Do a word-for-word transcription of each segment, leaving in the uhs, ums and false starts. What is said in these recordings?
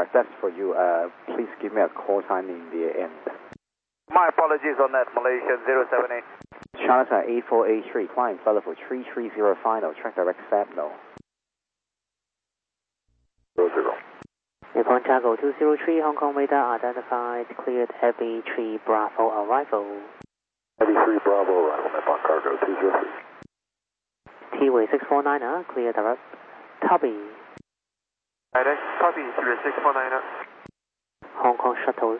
correct. That's for you. Uh, please give me a call sign in the end. My apologies on that, Malaysian zero seven eight. Charter eight four eight three, climb flight level three three zero final, track direct Sabno. zero zero. Nippon Cargo two zero three, Hong Kong radar identified, cleared Heavy three Bravo arrival. Heavy three Bravo arrival, Nippon Cargo two zero three. T-Way six four niner, clear direct Tubby. Direct Tubby, T-Way six four niner. Hong Kong shuttle.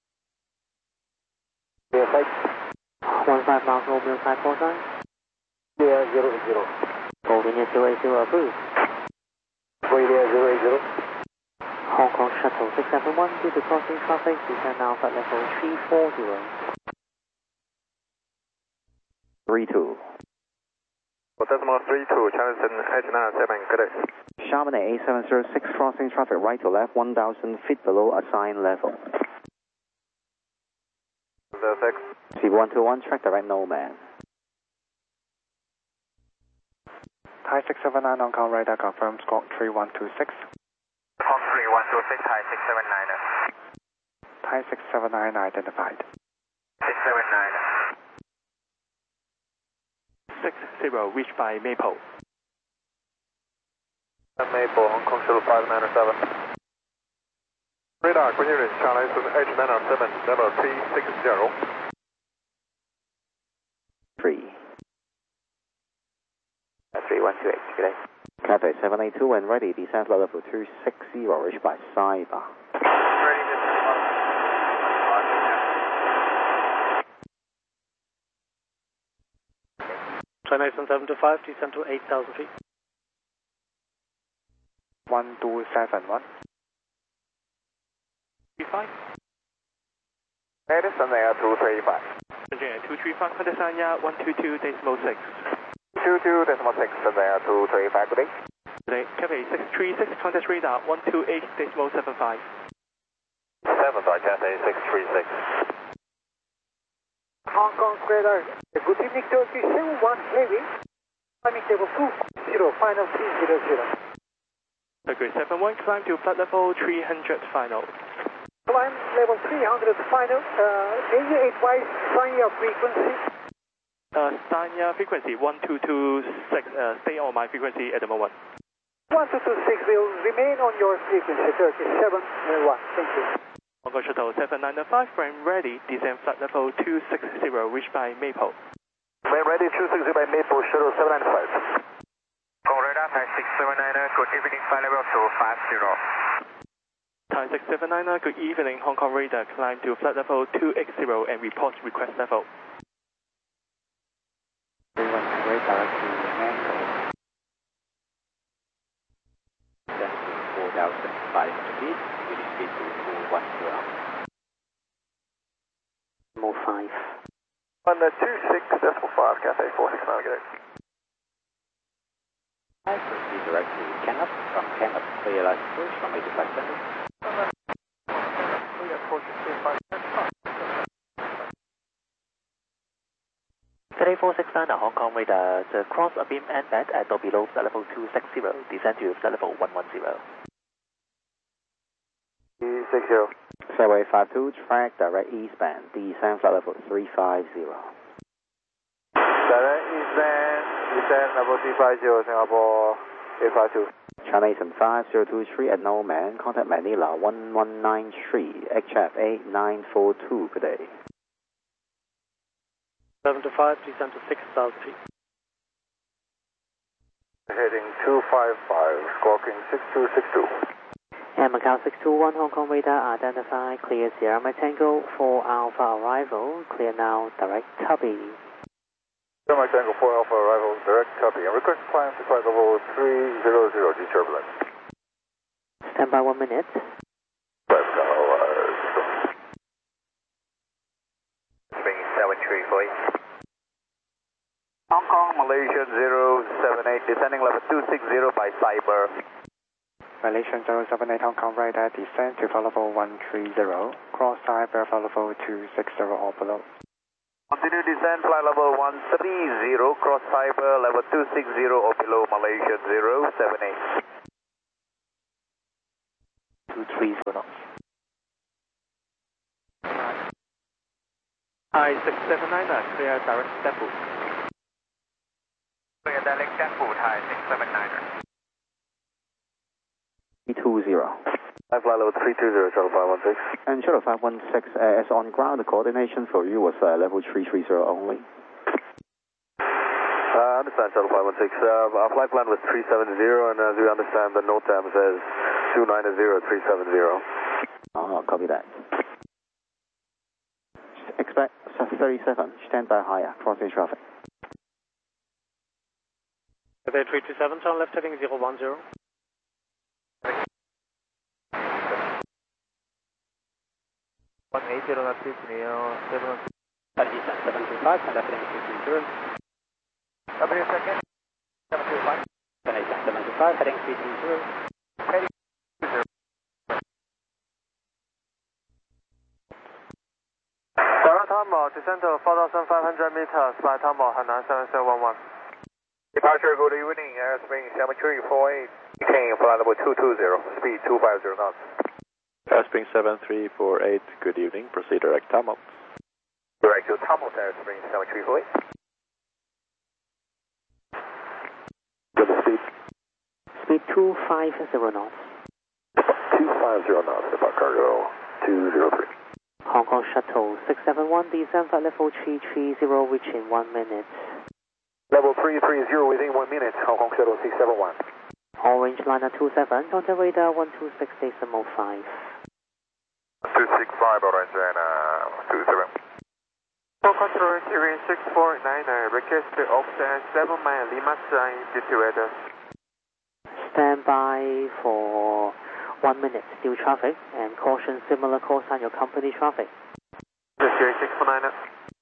Clear flight. one five miles Romeo side four sign. Clear zero eight zero. Golden zero eight zero approved. Golden zero eight zero. Hong Kong shuttle six seven one, due to crossing traffic, descend now flight level three four zero. three two. Decimal three two, Charleston H nine seven, good day. Sharman A seven zero six, crossing traffic right to left, one thousand feet below assigned level. The six. C one two one, track direct no man. Thai six seven nine, Hong Kong radar confirms squawk three one two six. Hong three one two six, Thai six seven nine. Thai six seven nine identified. six seven nine. six zero, reached by Maple. Maple, Hong Kong shuttle five nine seven. Radar, clear in Charleston H nine seven, level three six zero. three. three one two eight, good day. Cathay seven eight two, when ready, descend flight level two six zero, reached by Saiba. Ready, China seven two five, descend to eight thousand feet. one two seven one. three five. Edison Air two three five. Engineer two three five, Hadasanya one two two decimal six. two two decimal six, Air two three five, good day. Good day, Cathay six three six, contact radar one two eight decimal seven five. seven five, Cathay six three six. Hong Kong radar. Good evening, Turkey seven one heavy. Climbing table two zero, final three zero zero. Turkey seven one, climb to flight level three hundred final. Climb level three hundred final. Uh, can you advise Sanya frequency? Uh, Sanya frequency one two two six, uh, stay on my frequency at the moment. one two two six will remain on your frequency, Turkey seven one. Thank you. Hong Kong shuttle seven nine five, frame ready, descend flight level two six zero, reached by Maple. Frame ready, two six zero by Maple, shuttle seven nine five. Hong Kong radar, Thai six seven nine, good evening, flight level two five zero. Thai six seven nine, good evening, Hong Kong radar, climb to flight level two eight zero and report request level. three one two eight, direct to Mango. four thousand five hundred feet, within speed to two one zero. Move five. On the two six decimal five, Cathay four six nine, good day. I proceed direct to Kenneth, from Kenneth, clear light approach from eighty five center. Cathay four six nine, Hong Kong radar, the cross a beam and bend at or below flight level two six zero, descend to flight level one one zero. six zero. Subway five two, track direct eastbound, descend flight level three five zero. Direct eastbound, descend level three five zero, Singapore eight five two. China Eastern five zero two three at no man, contact Manila one one nine three, H F eight nine four two, good day. seven two five, descend to six thousand feet. Heading two five five, squawking six two six two. And Macau six two one, Hong Kong radar identified, clear Sierra Mike Tango for Alpha arrival, clear now, direct Tubby. Sierra Mike Tango four Alpha arrival, direct Tubby, and request climb to flight level three zero zero, G turbulence. Stand by one minute. Five now, Spring seven three four eight. Hong Kong, Malaysia zero seven eight, descending level two six zero by Cyber. Malaysian zero seven eight, Hong Kong radar, descend to flight level one three zero, cross Cyber flight level two six zero or below. Continue descent, flight level one three zero, cross Cyber, level two six zero or below, Malaysia zero seven eight. two three zero knots. Hi, six seven nine, clear direct depot. Clear direct depot, Thai six seven nine. three two zero. Hi, flight level three two zero, shuttle five one six. And shuttle five one six, uh, as on ground, the coordination for you was uh, level three three zero only. Uh, understand, shuttle five one six. Uh, our flight plan was three seven zero, and as we understand, the note time says two nine zero three seven zero. Oh, copy that. Expect thirty-seven, stand by higher, crossing traffic. three two seven, turn left heading zero one zero. one eight zero, that's it, Neo, seven. seven two five, turn left heading two three zero. W second, seven two five. seven two five, heading three two zero. Heading two zero. Sarah Tambo, descend to four thousand five hundred meters, flight Tambo, Hainan seven seven one one. Departure, good evening, airspace seven three four eight. King, flight level two two zero, speed two five zero knots. Airspace seven three four eight, good evening, proceed direct Tamil. Direct to Tamil, airspace seven three four eight. Good speed. Speed two five zero knots. two five zero knots, depart cargo two zero three. Hong Kong Shuttle six seven one, descend flight level three three zero, reach in one minute. Level three three zero within one minute, Hong Kong Shuttle six seven one. Orange liner two seven, contact radar one two six decimal five. two six five, orange and uh, two seven. For control, Siri six four nine nine, request to offset seven mile Lima sign situated. Stand by for one minute, still traffic, and caution similar call sign your company traffic. Siri six four nine nine.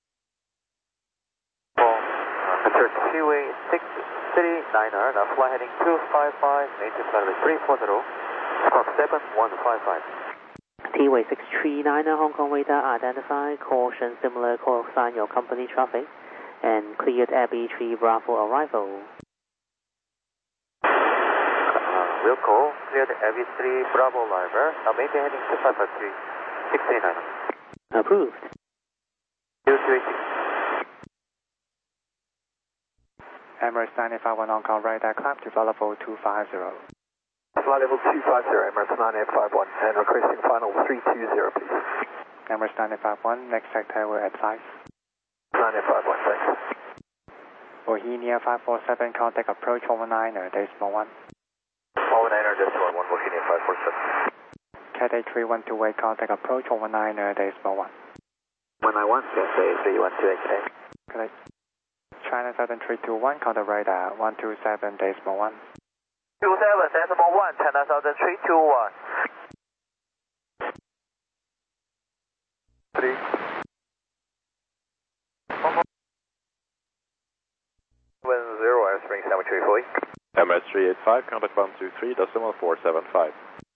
For control, Siri six three nine nine, now fly heading two five five, native service three four zero, stop seven one five five. T-Way six three nine, Hong Kong radar identify, caution similar call sign your company traffic, and cleared Air B three Bravo arrival. Uh, we'll call, cleared Air B three Bravo arrival, now maybe heading to five five three, six three nine. Approved. two two eight six. Emirates nine five one Hong Kong radar, climb to flight level two five zero. Flight level two five zero, Emirates nine eight five one, and requesting final three two zero, please. Emirates nine five one, next sector will advise. nine eight five one, thanks. Bohemia five four seven, contact approach one one nine, decimal one. one one nine, decimal one, Bohemia five four seven. Cathay three one two eight, contact approach one one nine, decimal one. one nine one, Cathay three one two eight, K. Correct. China Southern three two one, contact radar one two seven, decimal one. two seven, decimal one, China Southern three two one. three. seven zero, airspace seven three four eight. Emirates three eight five, contact one two three, decimal four seven five.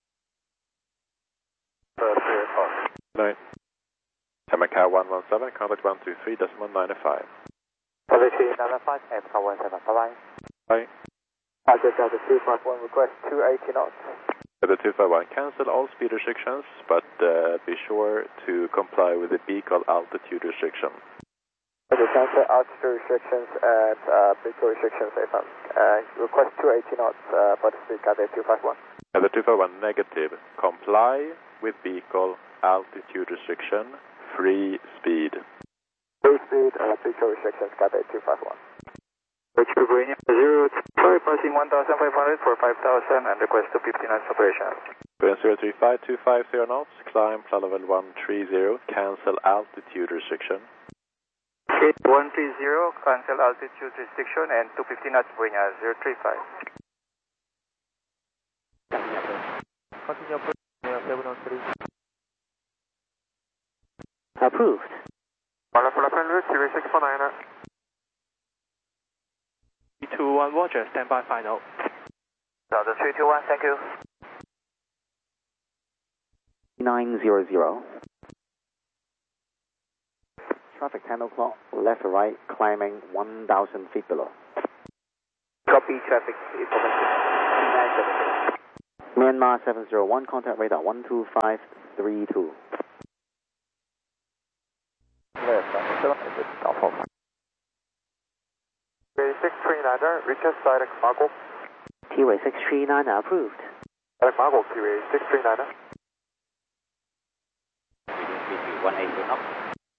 Uh, three eight five. Nine. Macau one one seven, contact one two three, decimal nine five. Policy nine five, M K one seven, bye-bye. Bye. Roger, Delta two five one, request two eighty knots. The two five one, cancel all speed restrictions, but uh, be sure to comply with the vehicle altitude restriction. Okay, cancel altitude restrictions and uh, vehicle restrictions, F M. Uh, request two eighty knots uh, for the speed, Cathay two five one. And the two five one, negative, comply with vehicle altitude restriction, free speed. Free speed, uh, vehicle restrictions, Cathay two five one. Richard Green, zero five, passing one thousand five hundred for five thousand and request two fifty knots operation. zero three five two five zero knots, climb flight level one three zero, cancel altitude restriction. Okay, one three zero, cancel altitude restriction and two fifty knots, Brina zero three five. Continue approach, seven one three. Approved. Flight level Siri six four nine. three two one, Roger, stand by final. Delta three two one, thank you. nine zero zero. Traffic ten o'clock, left to right, climbing one thousand feet below. Copy traffic information. nine seven zero. Myanmar seven zero one, contact radar one two five three two. six three niner, request direct Marco. T-Way six three nine approved. Direct Marco, T-Way six three niner. one eight zero knots.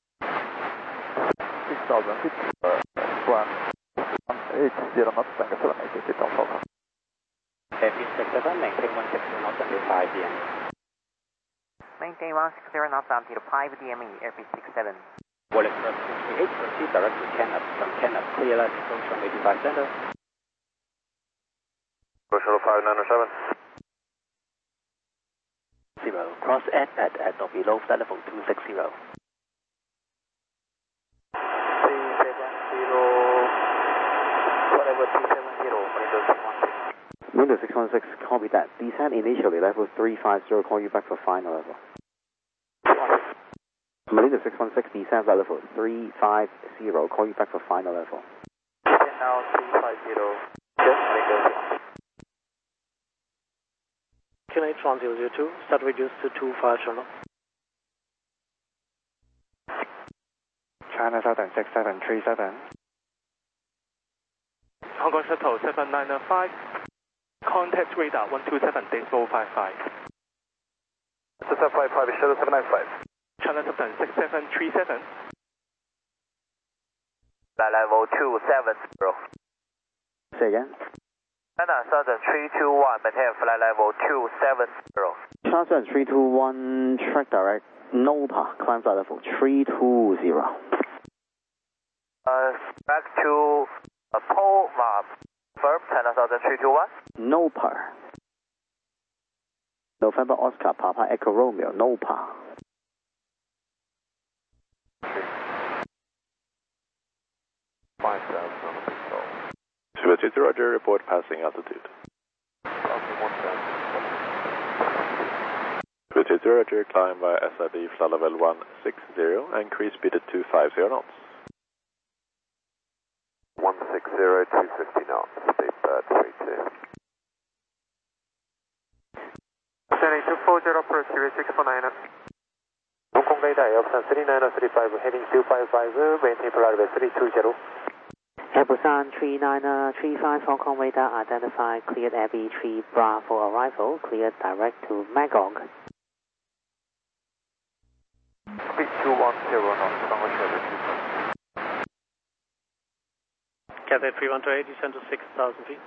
six thousand feet, uh, one eight zero knots, Tango seven eight eight eight Alpha. Airfield six seven, maintain one six zero knots until five D M E. Maintain one six zero knots until five D M E, Airfield six seven. Wall Express two three eight, proceed direct to Kenneth. From Kenneth, clear left approach from eighty-five center. Shuttle five nine seven. Zero. Cross at at at or below flight level two six zero. three seven zero, whatever three seven zero, Windows six one six, copy that. Descend initially, level three five zero, call you back for final level. Malaysia six one six, descend at level three five zero, call you back for final level. Now three five zero, just Windows. Kenneth one zero zero two, start reduce to two five zero. China Southern six seven three seven. Hong Kong Shuttle seven nine five, contact radar one two seven decimal five five. seven five five, Shuttle seven nine five. China Southern six seven three seven. Flight level two seven zero. Say again. China Southern three two one, maintain flight level two seven zero. China Southern three two one, track direct, NOPA, climb flight level three two zero. Uh, back to uh, Paul Map, firm, China Southern three two one. NOPA. November Oscar Papa Echo Romeo, NOPA. five thousand on the pistol. Suez City, Roger, report passing altitude. Okay, one thousand. Suez City, Roger, climb via S I D flight level one six zero, increase speed to two five zero knots. one six zero, two fifty knots, speed bird three two. Standing two four zero, approach T V six four nine. Hong Kong radar, Elsan three nine three five, heading two five five, maintain flight level three two zero. Air Busan three nine three five, Hong Kong radar identified, cleared Air B three Bravo arrival, cleared direct to Magog. Speed two one zero knots, Tango Shuttle two. Cathay three one two eight, descend to six thousand feet.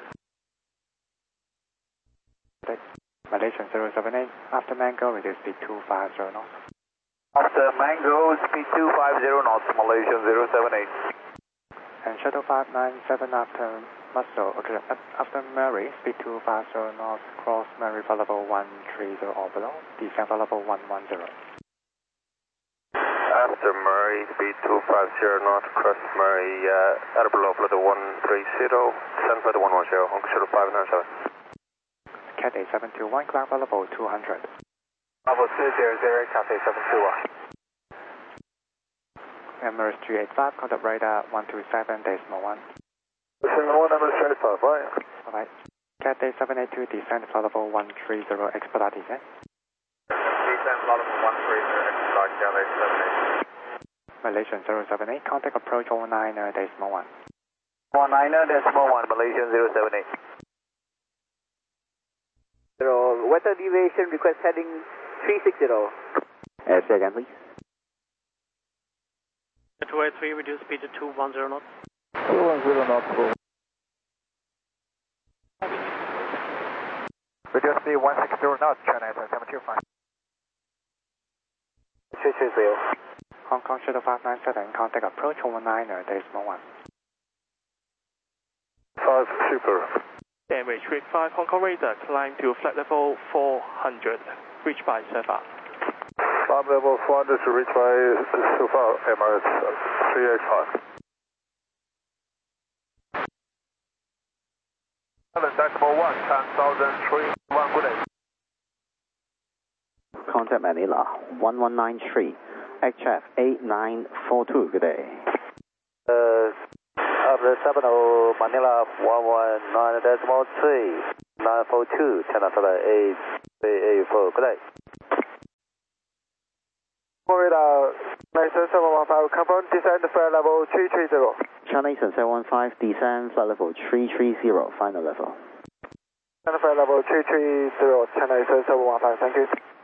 Malaysian zero seven eight, after Mango, reduce speed two five zero knots. After Mango, speed two five zero knots, Malaysian zero seven eight. And Shuttle five nine seven after Muscle, okay, after Murray, speed two five zero knots, cross Murray for level one three zero or below, descend for level one one zero. After Murray, speed two five zero knots, cross Murray, uh, at below level one three zero, descend for the one one zero, Hong Kong Shuttle five nine seven. Cathay seven two one, climb for level two hundred. Level two zero zero, Cathay seven two one. Emirates three eight five, contact radar one two seven decimal one. seven one, Emirates three eight five, right? Alright. Cathay seven eight two, descend for level one three zero, expedite descent. Descend level one three zero, expedite Cathay seven eight. Malaysian zero seven eight, contact approach one nine decimal one. one nine decimal one, Malaysian zero seven eight. Zero, weather deviation, request heading three six zero. Uh, say again, please. two eight three, reduce speed to two one zero knots. two one zero knots, cool. Reduce speed one six zero knots, China seven two five. three three zero. Hong Kong Shuttle five nine seven, contact approach one nine decimal one. five super. Damage rate five, Hong Kong radar, climb to flight level four hundred, reached by Sefa. Climb level four hundred to reach by Sefa, Emirates three eight five. Decimal one, ten thousand three, one good day. Contact Manila one one nine three, H F eight nine four two, good day. Uh, of the seven oh Manila one one nine decimal three. nine four two, China Southern eight three eight four, good day. Radar nine seven seven one five, confirm descend flight level three three zero. China Eastern seven one five, descend flight level three three zero, final level. China flight level three three zero, China Eastern seven one five, thank you.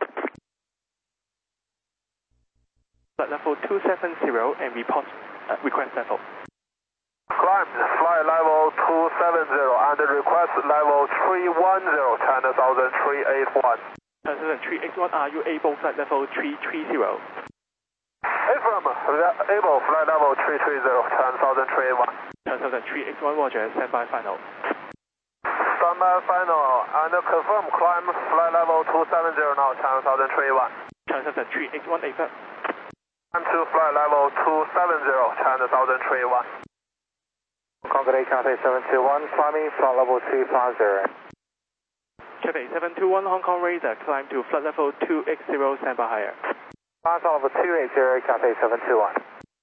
Flight level two seven zero and report uh, request level. Climb flight level two seven zero and request level three one zero, China Southern three eight one. China Southern three eight one, are you able flight level three three zero? Affirm, able flight level three three zero, China Southern three eight one. China Southern three eight one, roger, standby final. Standby final, and confirm climb flight level two seven zero now, China Southern three eight one. China Southern three eight one, affirm. Climb to flight level two seven zero, China Southern three eight one. Concrete Cathay seven two one, climbing flight level two five zero. Cathay seven two one, Hong Kong radar, climb to flight level two eight zero, standby higher. Flight level two eight zero, Cathay seven two one.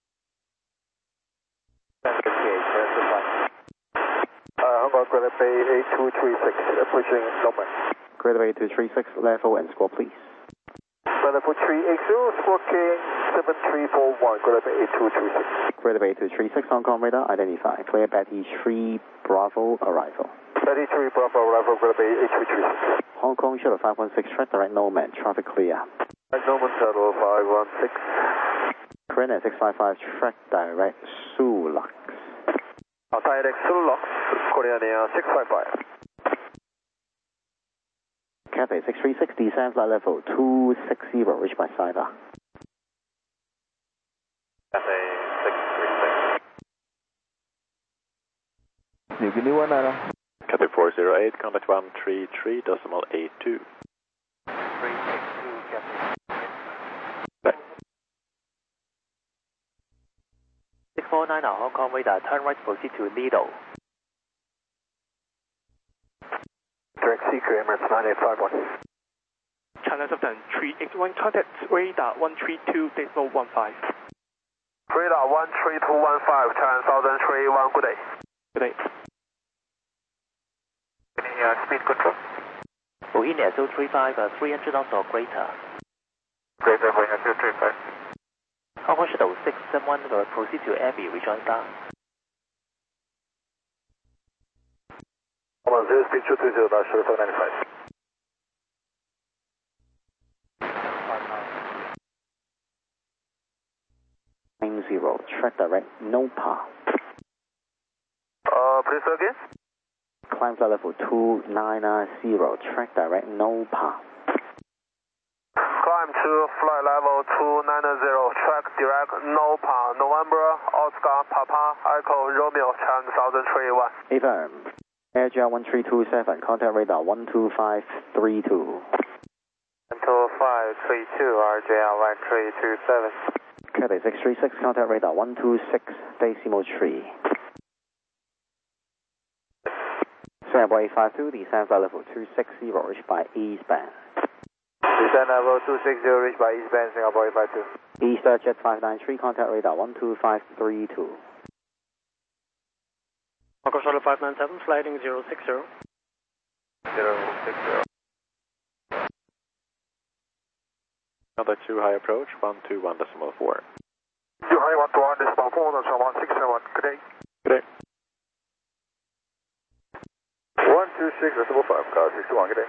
Uh, Hong Kong Greater Bay eight two three six, approaching Norman. Greater Bay two three six, level and score please. Flight level three eight zero, squawking seven three four one, Greater Bay eight two three six. Greater Bay two three six, Hong Kong radar, identify. Clear Betty three Bravo arrival. Betty three Bravo arrival, Greater Bay eight two three six. Hong Kong Shuttle five one six, track direct Nomad, traffic clear. Norman Shuttle five one six. Korean six five five, track direct Sulux. Outside Sulux, Korean Air six five five. Cathay six three six, descend flight level two six zero, reach by Cyber. Cathay six three six. New Guinea one nine. Cathay four zero eight, contact one three three decimal eight two. three six two, Cathay. six four nine now, Hong Kong radar, turn right, proceed to Lido. Direct C Q Emirates nine eight five one. China Southern three eight one, contact radar one three two decimal one five. Radar one three two one five, China Southern three eight one, good day. Good day. Any uh, speed control? Bohemia zero three five, uh, three hundred knots or greater. Greater Bay zero three five. Hong Kong Shuttle six seven one, uh, proceed to Abbey, rejoin down. One zero speed two two zero, dash seven nine five. Nine zero, track direct Nopa. Uh, please again. Climb flight level two nine zero, track direct Nopa. Climb to flight level two nine zero, track direct Nopa, November, Oscar, Papa, Echo, Romeo, China Southern three eight one. Affirm. Air J R one three two seven, contact radar one two five three two. one two five three two, R J R one three two seven. Cathay six three six, contact radar one two six decimal three. Singapore eight five two, descend flight level two six zero, reach by eastbound. Descend level two six zero, reach by eastbound, Singapore eight five two. Easter Jet five nine three, contact radar one two five three two. Hong Kong Shuttle five nine seven, flighting zero six zero. zero six zero. Contact two high approach, one two one decimal four. two high one two one decimal four, that's one six seven, good day. Good day. one two six decimal five, car six one, good day.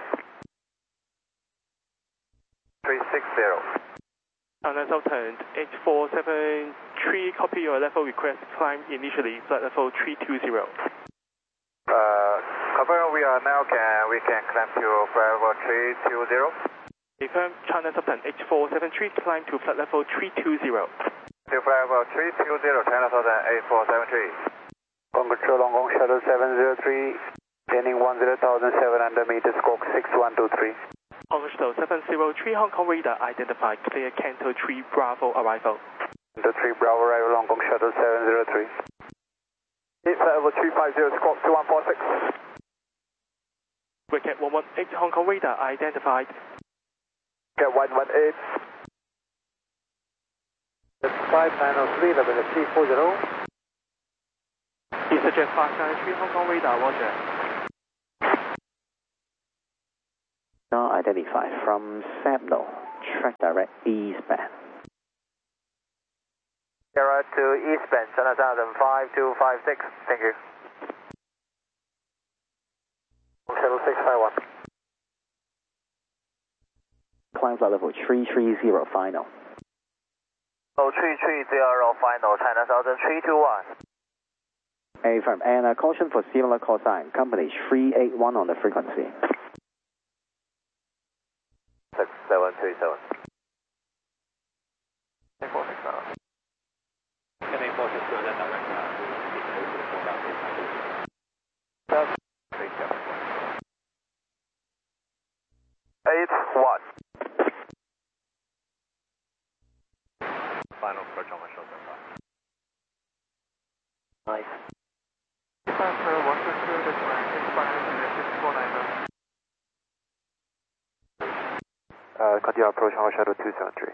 three six zero. China Southern eight four seven three, copy your level request, climb initially, flight level three two zero. Uh, confirm we are now, can, we can climb to flight level three two zero. Affirm, China Southern eight four seven three, climb to flight level three two zero. To flight level three two zero, China Southern eight four seven three. On control, Hong Kong Shuttle seven zero three, gaining one zero thousand seven hundred meters, squawk six one two three. Hong Kong Shuttle seven zero three, Hong Kong radar, identified, clear Canto three Bravo arrival. Canto three Bravo arrival, Hong Kong Shuttle seven zero three. Eight flight level three five zero, squawk two one four six. Wicket one one eight, Hong Kong radar, identified. Get one one eight. five nine zero three, level three four zero. Easter Jet five nine three, Hong Kong radar, roger. identified from Sabno. Track direct eastbound. Sierra to eastbound, China Southern five two five six. Thank you. Shuttle six five one. Climb flight level three three zero final. Oh, three three zero final, China Southern three two one. Affirm. And a caution for similar call sign. Company three eight one on the frequency. six seven three seven. four six nine. Eight one. Final approach on my shoulder. Nice. Departure one two two, that's right, expired six four nine nine. Uh, continue approach on shuttle two seven three.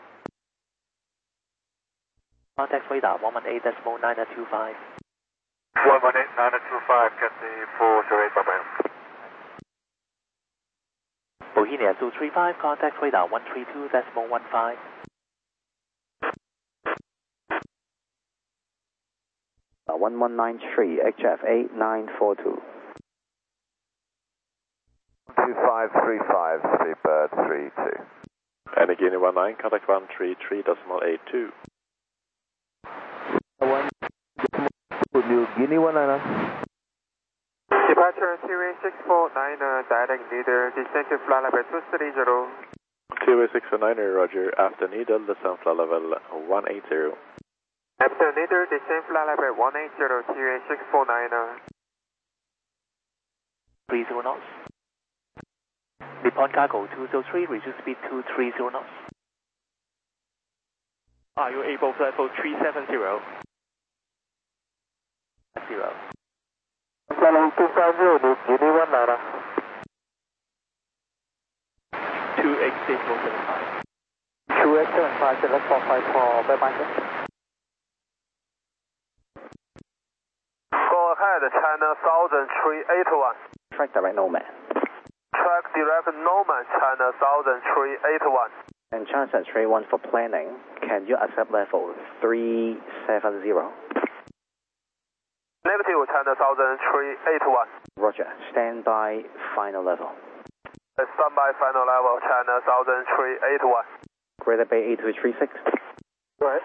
Contact radar one one eight decimal nine two five. one one eight nine two five, get the four zero eight, bye-bye. Bohemia two three five, contact radar one three two decimal one five. one one nine three, H F eight nine four two. two five three five, Sleepbird three two. And again, one nine, contact one three three decimal eight two. New Guinea one nine. Departure T V six four nine, direct leader, descent to flight level two three zero. Two six four nine, Roger, after needle, descent flight level one eight zero. After leader, descent flight level one eight zero, T V six four nine. three zero knots. Nippon Cargo two zero three, reduce speed to three zero knots. Are you able to level three seven zero? Zero. Level two five zero, New Guinea one nine. two eight decimal seven five. two eight seven five, select four five four, bye-bye. Go ahead, China Southern three eight one. Track direct Nomad. Track direct Nomad, China Southern three eight one. And China three one for planning. Can you accept level three seven zero? Negative, China Southern three eight one. Roger. Stand by final level. Stand by final level, China Southern three eight one. Greater Bay eight two three six. Go ahead.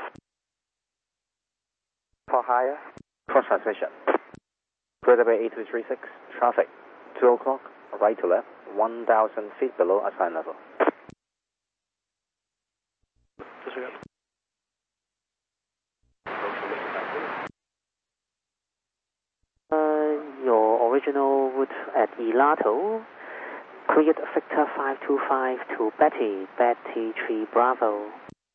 For higher. Cross transmission. Greater Bay eight two three six. Traffic. two o'clock. Right to left. one thousand feet below assigned level. Disregard. Uh, your original route at Elato, cleared Victor five two five to Betty, Betty three Bravo.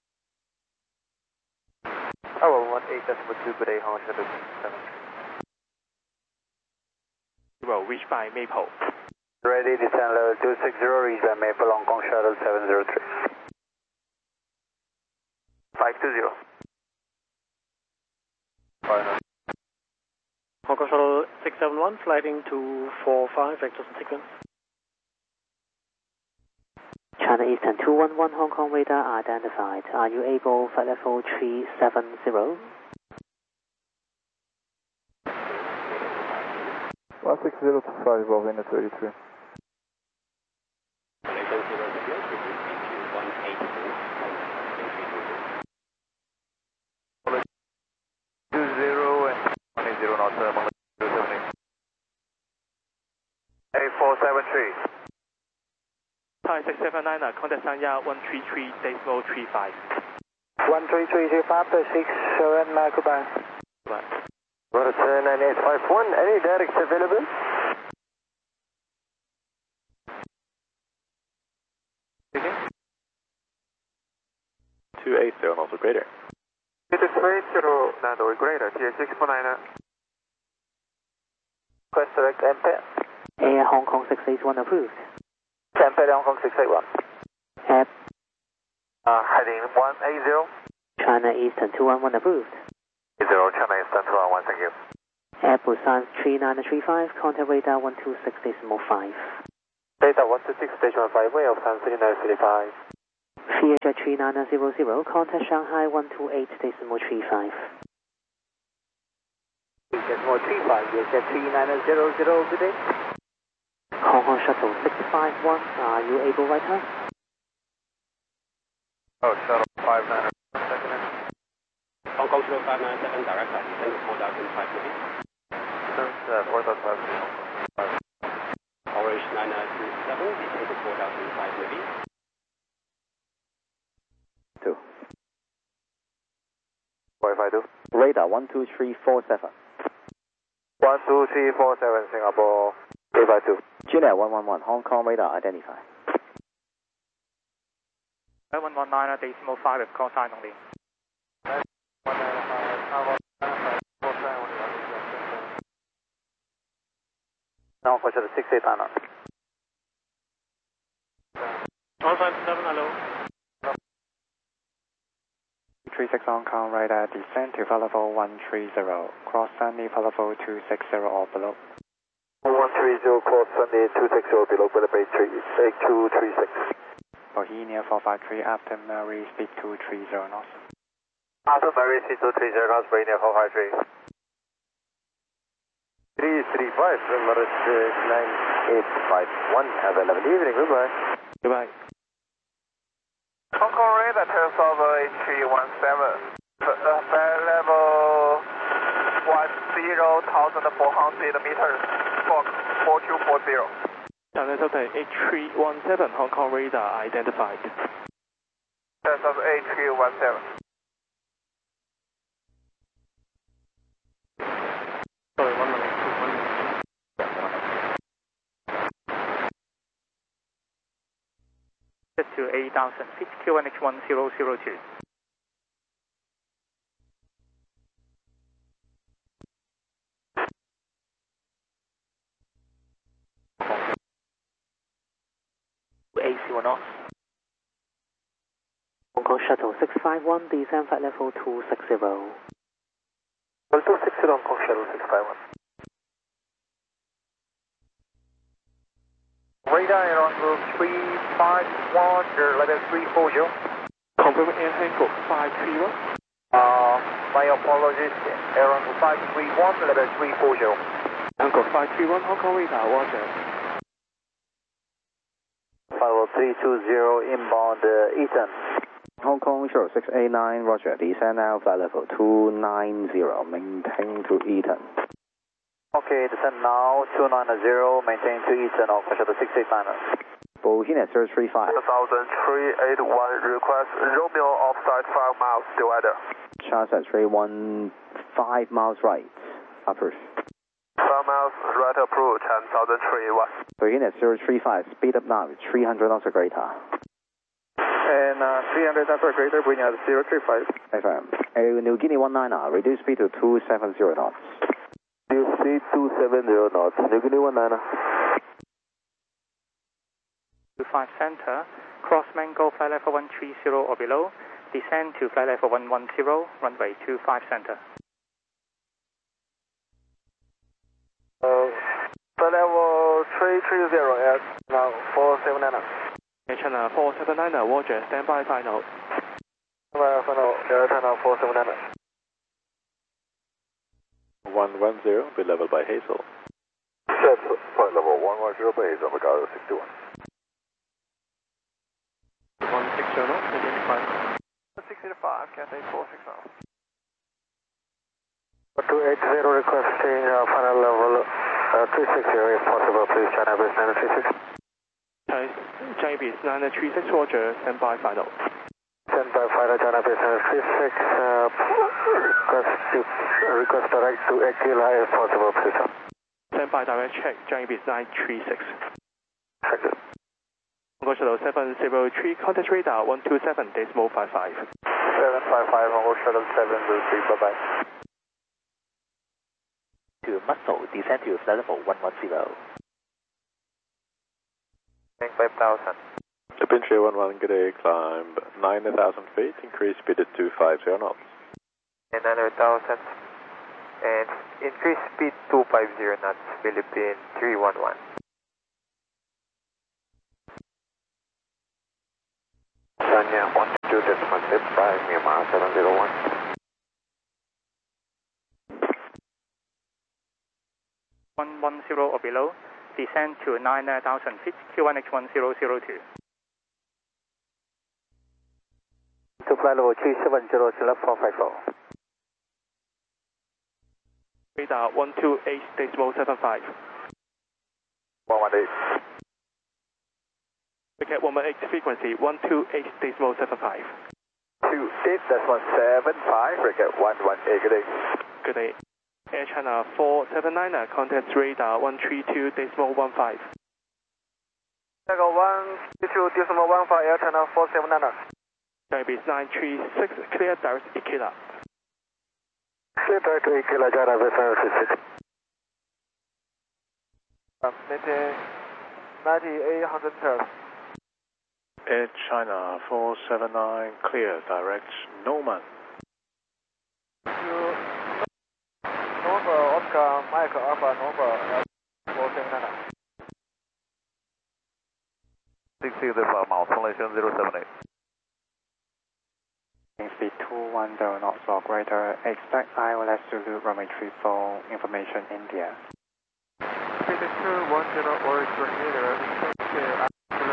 Oh, one eight decimal two, good day, Hong Shuttle seven. Well, reached by Maple. Ready, descend level two six zero, reach by Maple, Hong Kong Shuttle seven zero three. five two zero. Final. Hong Kong Shuttle six seven one, flighting to four five, vectors and sequence. China Eastern two one one, Hong Kong radar identified. Are you able flight level three seven zero? one six zero two five, Bovina thirty-three. two zero and one eight zero knots, uh, eight four seven three. Thai six seven nine, contact Sanya one three three decimal three five. one three three zero five, six seven, uh, goodbye. Goodbye. Roger, nine eight five one, any direct available? two eight zero, also greater. It is two eight zero, Nando, greater, T A six four nine. Request direct Ampere. Air Hong Kong six eight one approved. Ampere Hong Kong six eight one. Air Uh, heading one eight zero. China Eastern two one one approved. Zero, China Eastern two one one, thank you. Air Busan three nine three five, contact radar one two six decimal five. Data one two six, station one five, way of time three nine three five. V H three nine nine zero zero, contact Shanghai one two eight, decimal three five. Decimal three five, V H three nine nine zero zero, good day. Hong Kong Shuttle six five one, are you able right now? Oh, Shuttle five nine, second in. Hong Kong Shuttle five nine seven, direct flight, descend to four thousand five maybe. Sunset, four thousand five. Orange nine nine two seven, descend to four thousand five maybe. Two. Wi-Fi two. Radar one two three four seven. one two three four seven, Singapore. eight five two. Juliet one one one, Hong Kong radar identified. one one nine, decimal five, call sign only. Now for Shuttle six eight nine. one five seven, hello. three six Hong Kong radar, descend to level one three zero, cross Sunny level two six zero or below. one three zero, cross Sunny two six zero, below weather base three eight two three six. Bohemia four five three, after Mary, speed two three zero knots. After Mary, speed two three zero knots, Bohemia four five three. three three five, Emirates nine eight five one, have a lovely evening, goodbye. Goodbye. Hong Kong radar, turns over H three one seven, flight level one zero thousand four hundred meters, Fox four two four zero. 上面收睇 H three one seven, Hong Kong radar identified. Turns over H three one seven. Sorry, one minute, one minute. Set to eight thousand feet, Q N H one zero zero two. A C one knots. Hong Kong Shuttle six five one, descend flight level two six zero. Level two six zero, Hong Kong Shuttle six five one. Radar air on group three five one, level three four zero. Confirm air handle five three one. Uh, my apologies, air on group five three one, level three four zero. Angle five three one, Hong Kong radar, roger. five three two zero, inbound uh, Eaton. Hong Kong Shuttle six eight nine, roger, descend now flight level two nine zero, maintain to Eaton. Okay, descend now, two nine zero, maintain to Eaton, Hong Kong Shuttle six eight nine. Bohemia zero three five. one thousand three eight one, request Romeo offside five miles, divider. Charles three one five miles right, approach. five miles right approach, one thousand three one. Bohemia zero three five, speed up now, three hundred knots or greater. And uh, three hundred knots or greater, Bohemia zero three five. Affirm. Uh, New Guinea one nine, reduce speed to two seven zero knots. New speed two seven zero knots, New Guinea one nine. two five center, cross Mango flight level one three zero or below, descend to flight level one one zero, runway two five center. Uh, flight level three three zero, at now four seven nine. China four seven nine, roger, stand by final. Final, Air China four seven nine. one one zero, be level by Hazel. Set flight level one one zero base of Garo sixty-one. one six zero, identified. sixty-five, Cathay four six zero. two eight zero, request change uh, final level uh, three six zero if possible, please, China base nine three six. China base nine three six, roger, stand by final. Stand by final, China base nine three six, uh, request, to, request direct to Aquila if possible, please. Stand by direct check, China base nine three six. Thank you. Hong Kong Shuttle seven zero three, contact radar one two seven, decimal five five. seven five five, Hong Kong Shuttle seven zero three, bye-bye. To Muscle, descend to flight level one one zero. five thousand. Pinche one one, good day, climb nine thousand feet, increase speed to two five zero knots. And nine thousand. And increase speed two five zero knots, Philippine three one one. Yeah, one two decimal six five, Myanmar seven zero one. one one zero or below, descend to nine thousand feet, Q one H one zero zero two. To flight level three seven zero, select four five four. Radar one two eight decimal seven five. one one eight. Forget one one eight frequency, one two eight decimal seven five. two eight decimal seven five, forget one one eight, good day. Good day. Air China four seven nine, contact radar one three two decimal one five. Echo one three two decimal one five, Air China four seven nine. Skybase nine three six, clear direct Ikeda. Clear direct Ikeda, Jara seven six six. Maintain ninety-eight hundred hertz. Air China four seven nine, clear direct Norman. November Oscar Mike Alpha November four seven nine. sixty the mile, translation zero seven eight. Speed two one zero knots or greater. Expect I L S Zulu runway three four, information India. Speed two one zero or greater.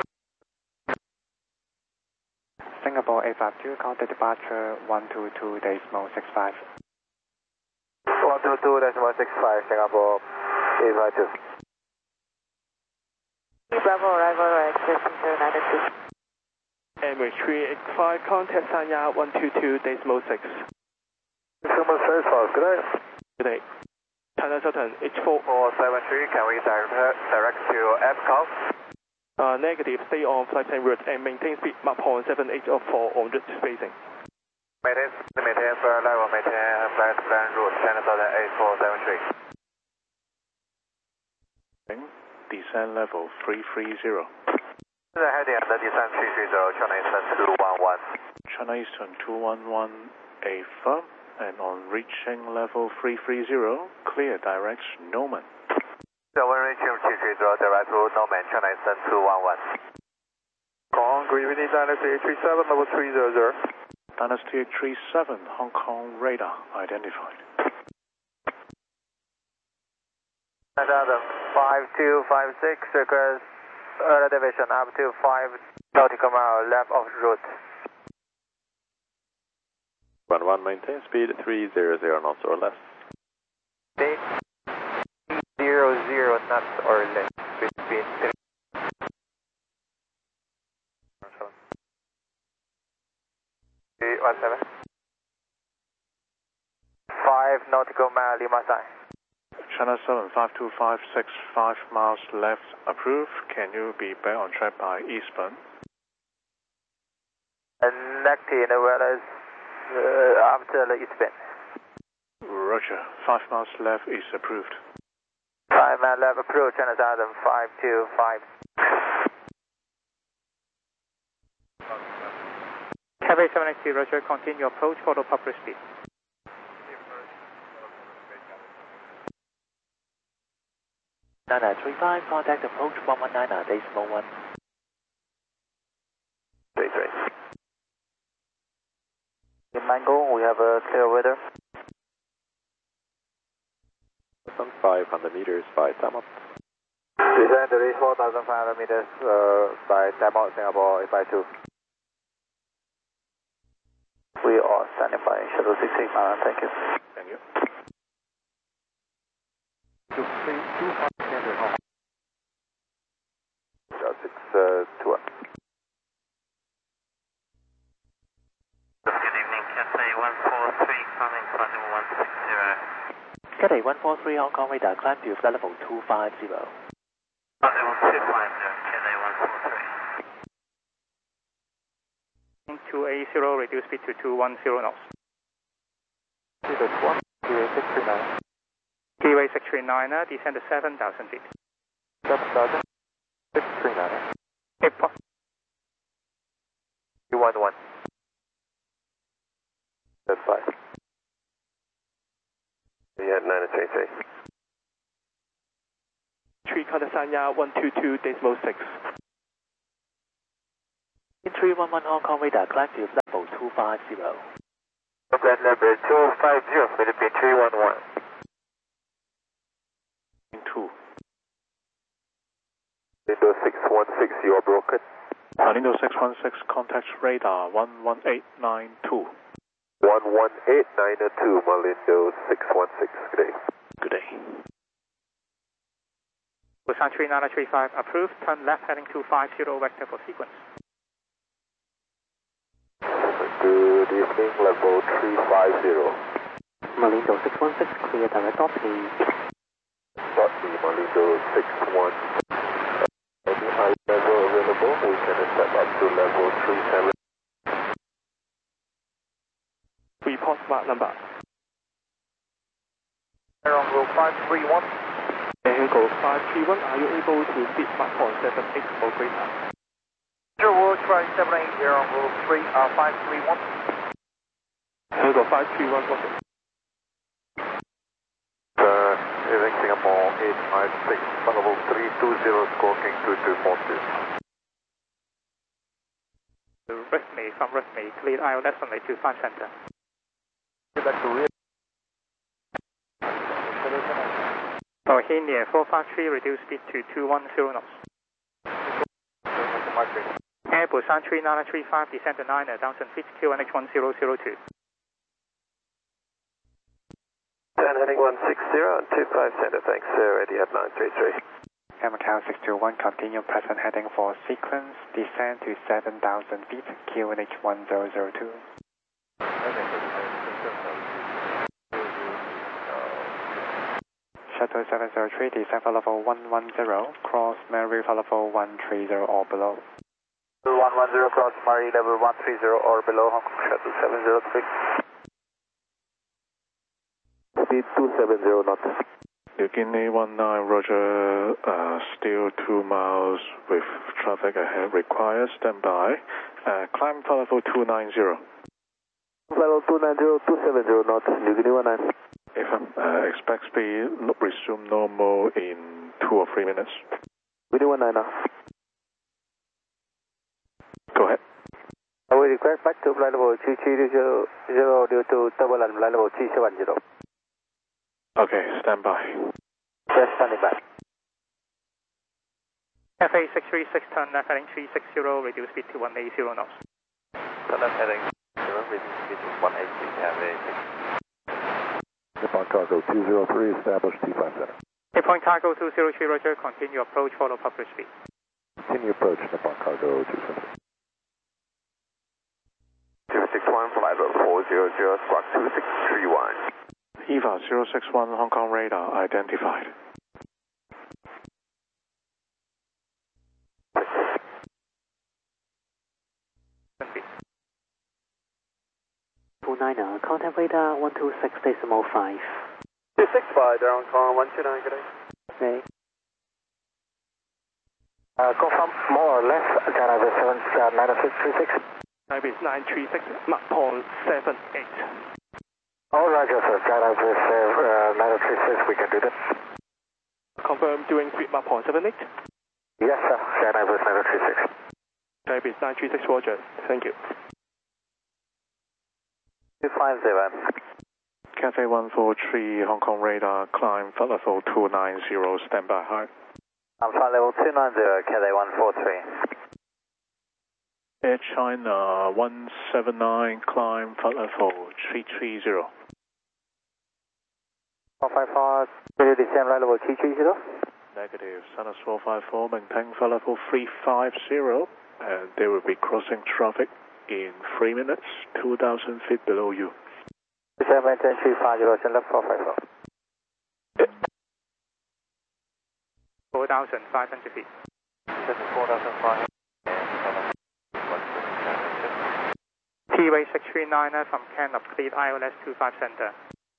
Singapore eight five two, contact departure one two two decimal six five. one two two decimal six five, Singapore eight five two. Bravo, arrival, access zero nine two. Emirates three eight five, contact Sanya one two two decimal six. Decimal six five, good day. Good day. China Southern H four. four seven three, can we direct, direct to F C O F? Uh, negative, stay on flight plan route and maintain speed Mach zero point seven eight of four on route spacing. Maintain, maintain flight level, maintain flight plan route, China Southern eight four seven three. Descend level three three zero. Heading at the descent three three zero, China Eastern two one one. China Eastern two one one, a firm, and on reaching level three three zero, clear direct Norman. So when reaching three three zero, direct to Norman, China Eastern two one one. Hong Kong, Green Dynasty eight three seven, level three zero zero. Dynasty eight three seven, Hong Kong radar identified. five two five six, request elevation up to five nautical mile left of route. one one, maintain speed three hundred knots or less. Eight zero zero knots or less. Between three. Eight one seven. Five nautical mile Lima sign. China seven five two five six five miles left approved. Can you be back on track by eastbound? And nineteen well as uh, after the eastbound. Roger. Five miles left is approved. Five mile left approach, China Southern five two five. Cafe seven eight zero, Roger, continue approach, follow proper speed. nine nine three five, contact approach one one nine decimal one. three three. In Mango, we have a clear weather. Some five hundred meters by time up. Descend to reach four thousand five hundred meters uh, by time out, Singapore eight five two. We are standing by shuttle six eight nine, thank you. Thank you. Two three two five hundred. six uh, two one. Good evening, Cathay one four three, coming flight level one six zero. Cathay one four three, Hong Kong radar, climb to flight level two five zero. Flight level two five zero, Cathay one four three. two eight zero, reduce speed to two one zero knots. Speed one, Keyway six three nine. Keyway six three nine, descend to seven thousand feet. seven thousand, six three nine. Hey, po- two one one. That's five. Yeah, nine three three. Three contact Sanya one two two decimal six. three one one Hong Kong radar, climb to level two five zero. Flight level two five zero, Philippine three one one. two. Windows six one six, you are broken. Malindo six one six, contact radar one one eight nine two. one one eight nine two, Malindo six one six, good day. Good day. Busan three nine three five approved, turn left heading two five zero, vector for sequence. Good evening, level three five zero. Malindo six one six, clear direct dot P. Dot P, Malindo six one six. Any high level available, we can step up to level three seven. Report smart number. Air on route five three one. Echo five three one, are you able to beat Mach one seven eight or greater? Zero try seven eight, air on route three, uh, five three one. Echo five three one, what's it? Uh, Evening Singapore eight five six, level three two zero, squawking two two four two. Rithme from Rithme, clear I L S on two five center. Back to rear. For Hinia four five three, reduce speed to two one zero knots. Air Busan three nine three five, descend to nine thousand feet, Q N H one zero zero two. ten heading one six zero, two five center, thanks, sir, ready at nine three three. M Macau six two one, continue present heading for sequence, descend to seven thousand feet, Q N H one zero zero two. Shuttle seven zero three, descend for level one one zero, cross Mary for level one three zero or below. one one zero, cross Mary, level one three zero or below, Hong Kong Shuttle seven zero three. Speed two seven zero knots. New Guinea one nine, roger, uh, still two miles with traffic ahead required, stand by. Uh, climb for level two nine zero. Level two nine zero, two seven zero knots, New Guinea one nine. If uh, expect speed, resume normal in two or three minutes. Guinea one nine now. Go ahead. I will request back to flight level three three zero zero due to double and flight level three seven zero. Okay, stand by. Just standing by. F A six three six, turn left heading three six zero, reduce speed to one eighty knots. Turn left heading zero, reduce speed to one eighty, F A six. Nippon Cargo two zero three, establish T five center. Nippon Cargo two zero three, roger, continue approach, follow public speed. Continue approach, Nippon Cargo two zero three. zero six one, flight level four zero zero, squawk two six three one. EVA zero six one, Hong Kong radar identified. two niner, contact radar one two six decimal five. two six five, they're on call one two nine, good day. Okay. Uh, confirm more or less, Janavis seven nine six three six. Ibis nine three six, Mach one seven eight. All roger, sir, Janavis uh, nine three six, we can do that. Confirm doing speed Mach one seven eight. Yes, sir, Janavis nine three six. Ibis nine three six, roger, thank you. two five zero. Cathay one four three, Hong Kong radar, climb flight level two nine zero, stand by high. I'm flight level two nine zero, Cathay one four three. Air China one seven nine, climb flight level three three zero. four five four, will you descend flight level three three zero? Negative, Sanus four five four, maintain flight level three five zero, and they will be crossing traffic in three minutes, two thousand feet below you. seven ten three five zero, send left four five four. four thousand five hundred feet. four thousand five hundred. T-Way six three nine from Can of cleared I L S two five center.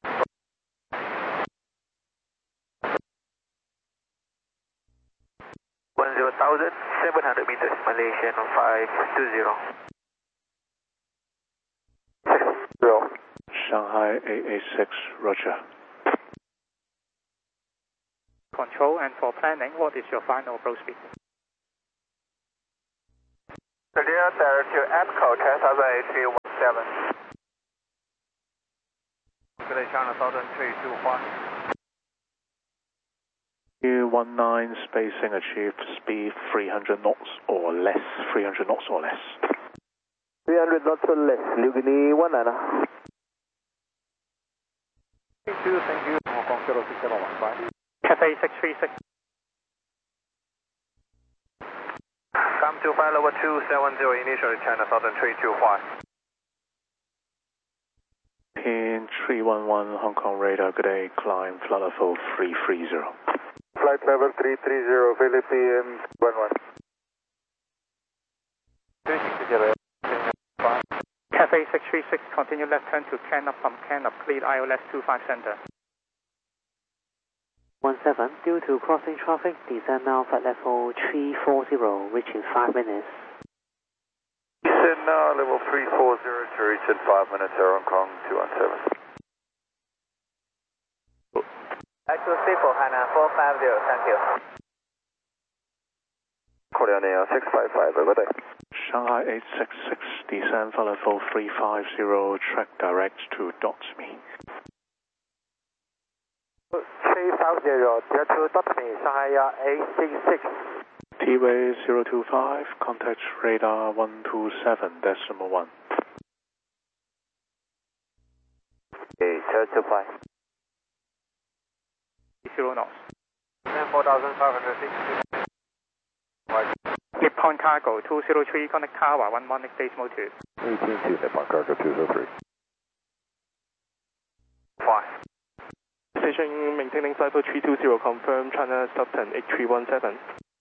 one zero thousand, seven hundred meters, Malaysian five two zero. six zero. Shanghai eight eight six, roger. Control, and for planning, what is your final approach speed? Clear direct to Echo, China Southern H three one seven. Good day, China Southern three two five. Q one nine spacing achieved, speed three hundred knots or less, three hundred knots or less. three hundred knots or less, New Guinea one nine. Thank you, thank you. Hong Kong zero six seven one five. Cathay six three six. Come to flight level two seven zero, initially China Southern three two five. In three one one Hong Kong radar, good day, climb flight level three three zero. Flight level three three zero, Philippine one one. Cathay six three six, continue left turn to Can up from Can up, cleared I L S two five center. one seven, due to crossing traffic, descend now flight level three four zero, reach in five minutes. Descend now level three four zero to reach in five minutes, Air Hong Kong two one seven. Actual Seafour, Hainan four five zero, thank you. Korean Air six five five, good day. Shanghai eight six six, descend flight level three five zero, track direct to Dotme. three five zero, direct to Dotme, Shanghai eight six six. T-Way zero two five, contact radar one two seven decimal one. Okay, zero two five. Zero knots. four thousand five hundred sixty. Nippon Cargo two zero three, connect Tower one one decimal two. eighteen two, Nippon Cargo two zero three. five. Station maintaining flight level three two zero, confirm China Southern H three one seven.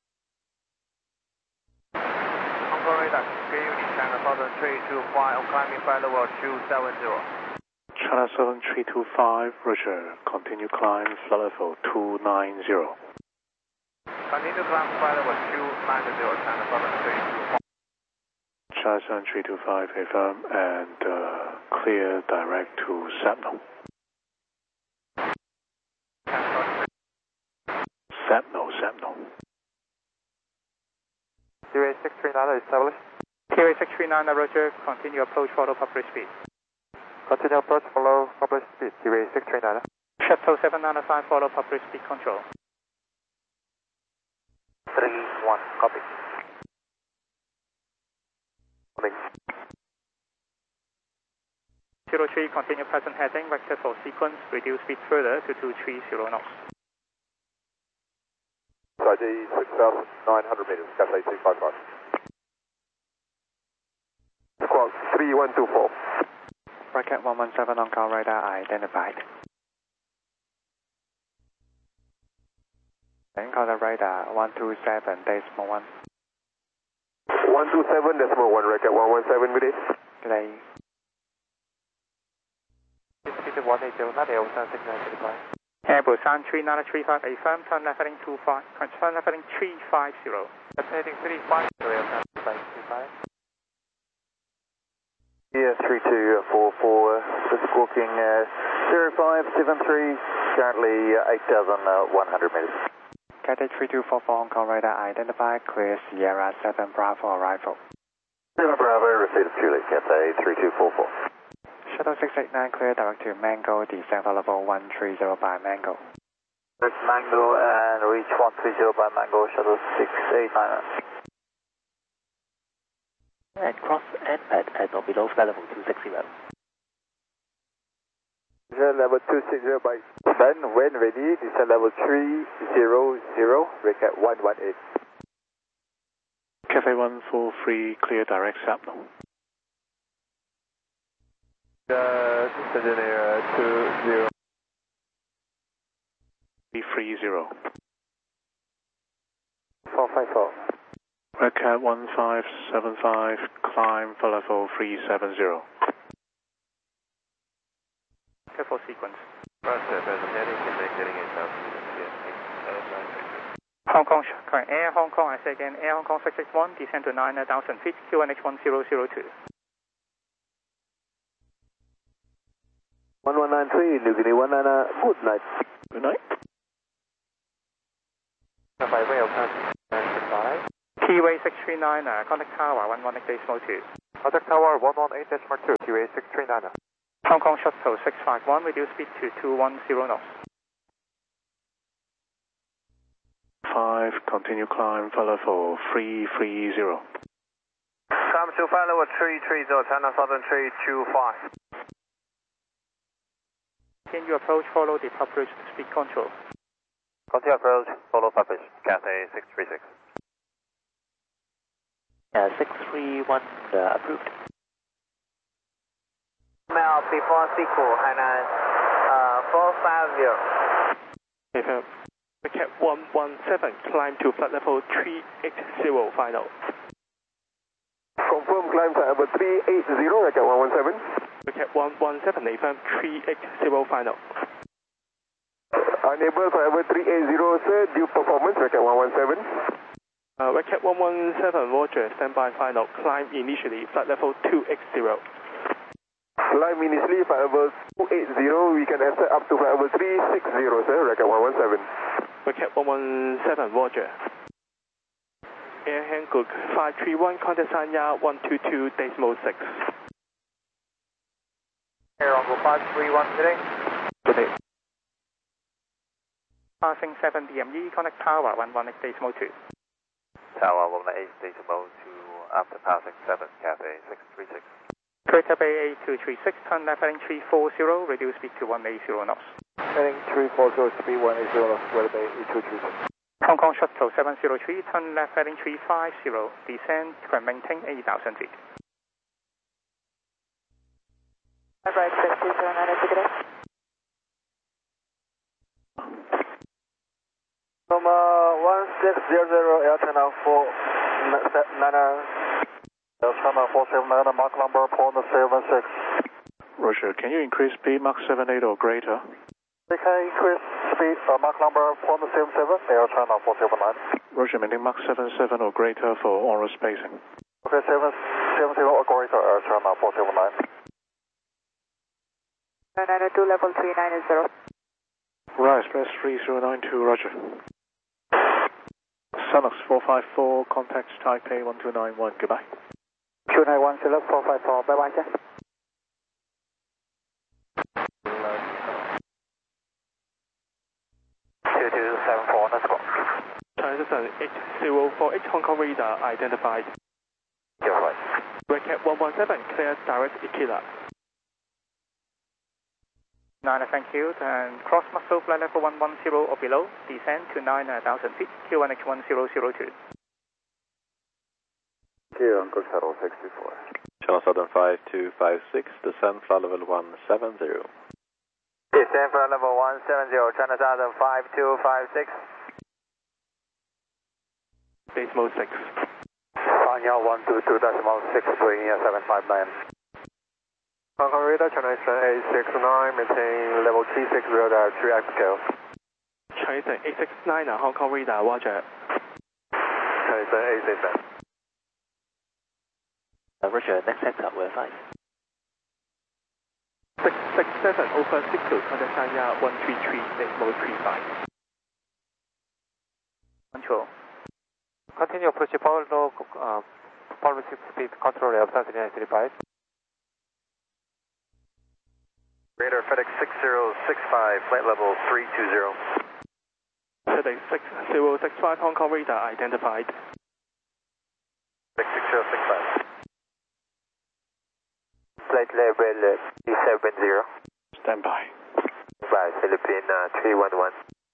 Hong Kong radar, good evening, China Southern three two five, climbing flight level two seven zero. China Southern three two five, Roger, continue climb flight level two nine zero. Continue climb flight level two nine zero, China Southern three two five. China Southern three two five, affirm, and uh, clear direct to Sapno. Sapno, Sapno. T V A six three nine established. T V A six three nine, Roger, continue approach, follow public speed. Continue approach, follow public speed, T V A six three nine. Shuttle seven nine five, follow public speed control. three one, copy. zero three, continue present heading, vector for sequence, reduce speed further to two three zero knots. I D six thousand nine hundred meters, Cathay six five five. Squawk three one two four. Bracket one one seven on call radar identified. Then call the radar one two seven decimal one. one two seven decimal one, record one one seven, good day. Good day. one eight zero, not L seven six nine six five. Airbus San three nine three five, affirm, turn left heading two five, turn left heading three five zero. Left heading three five zero, L seven six nine five. Yeah, three two four four, just squawking uh, zero five seven three, currently uh, eight thousand one hundred meters. Cathay three two four four on call radar identified, clear Sierra seven Bravo arrival. Sierra Bravo, received Juliet, Cathay three two four four. Shuttle six eight nine clear direct to Mango, descend for level one three zero by Mango. Reach Mango and reach one three zero by Mango, shuttle six eight nine. And cross and pad at or below flight level two six zero. Descend level two six zero by Ben, when ready, descend level three zero zero, break at one one eight. Cathay one four three, clear direct Sapno. Uh, engineer two zero. three three zero. four five four. Red Cat one five seven five, climb for level three seven zero. Careful sequence. Roger, present heading, getting in south. Hong Kong, current Air Hong Kong, I say again, Air Hong Kong six six one, descend to nine thousand feet, Q N H one zero zero two. one one nine three, New Guinea one nine, good night. Good night. By way of T-Way six three nine, uh, contact tower one one eight decimal two. Contact tower one one eight decimal two, T-Way six three nine. Hong Kong Shuttle six five one, reduce speed to two one zero knots. five, continue climb, follow for three three zero. Climb to flight level three three zero, China Southern three two five. Continue approach, follow the published speed control. Continue approach, follow publish, Cathay six three six. Uh, six three one uh, approved. Mail before sequel and uh, four five zero. Confirm. Wicket one one seven, climb to flight level three eight zero final. Confirm climb flight level three eight zero, Wicket one one seven. Wicket one one seven, confirm three eight zero final. Unable flight level three eight zero, sir, due performance, Wicket one one seven. Uh, Wicket one one seven, Roger, standby final, climb initially, flight level two eight zero. Climb initially, flight level two eight zero, we can ascend up to flight level three six zero, sir, Wicket one one seven. Wicket one one seven, Roger. Air Hankook five three one, contact Sanya one two two decimal six. Air Hankook five three one, today. Today. Passing seven D M E, contact tower one one eight decimal two. Tower one one eight decimal two, after passing seven, Cathay six three six. Greater Bay eight two three six, turn left heading three four zero, reduce speed to one eight zero knots. Heading three four zero, speed one eight zero, Greater Bay eight two three six. Hong Kong Shuttle seven zero three, turn left heading three five zero, descend and maintain eight thousand feet. Right, six two zero nine, today. Number one six zero zero, Air China four niner. Air China four seven nine, Mach number point seven six. Roger, can you increase speed Mach seven eight or greater? We can increase speed, uh, Mach number point seven seven, Air China four seven nine. Roger, maintain Mach seven seven or greater for on-road spacing. Okay, seven seven zero or greater, Air China four seven nine. nine two, level three nine zero. Right, express three zero nine two, Roger. Sunux four five four, contact Taipei one two nine one, goodbye. two nine one zero four five four, bye bye, sir. two two seven four, let's go. China Southern eight zero four eight, Hong Kong radar identified. You're right. Wicket one one seven, clear direct Ikila. Nine, thank you. And cross muscle flight level one one zero or below, descend to nine thousand feet, Q one H one zero zero two. Here on Cook Shuttle six two four. Channel Southern five two five six, descend flight level one seven zero. Descend flight level one seven zero, China Southern five two five six. Decimal six. Sanya one two two decimal six three seven five nine. Hong Kong radar, China Eastern eight six nine, maintain level three six zero, three X scale. China Eastern eight six nine, Hong Kong radar, Roger. China Eastern eight six nine. Uh, Roger, next sector, we're fine. six six seven, over six two, contact Sanya one three three decimal three five. Control. Continue approach power low, uh, power speed control of South nine three five. Radar FedEx six zero six five, flight level three two zero. FedEx six zero six five, Hong Kong radar identified. FedEx six zero six five. Flight level three seven zero. Stand by. By Philippine uh, three one one.